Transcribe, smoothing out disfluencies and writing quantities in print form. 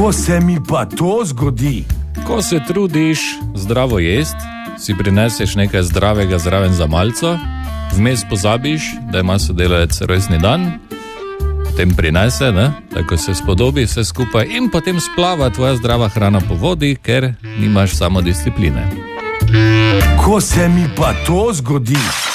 Ko se mi pa to zgodi? Ko se trudiš zdravo jest, si prineseš nekaj zdravega zraven za malco, vmes pozabiš, da ima sodelavec rojstni dan, potem prinese, ne? Tako se spodobi vse skupaj in potem splava tvoja zdrava hrana po vodi, ker nimaš samodiscipline. Ko se mi pa to zgodi?